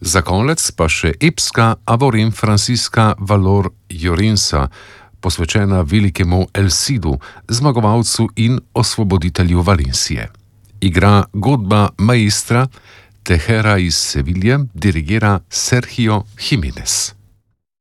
Za konec pa še epska Avorim Francisca Valor Llorensa, posvečena velikemu El Cidu, zmagovalcu in osvoboditelju Valencije. Igra godba maestra Tejera iz Sevilje, dirigira Sergio Jiménez.